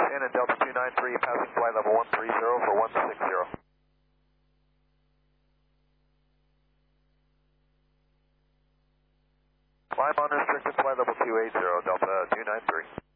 in and Delta 293, passing flight level 130 for 160. Climb on restricted flight level 280, Delta 293.